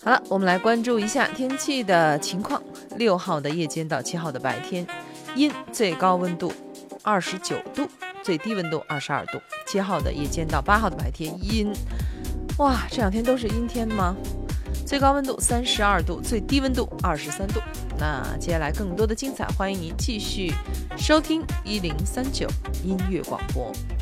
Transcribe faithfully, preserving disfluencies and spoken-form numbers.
好了，我们来关注一下天气的情况。六号的夜间到七号的白天，阴，最高温度二十九度，最低温度二十二度。七号的夜间到八号的白天，阴，哇，这两天都是阴天吗？最高温度三十二度，最低温度二十三度。那接下来更多的精彩，欢迎您继续收听一零三九音乐广播。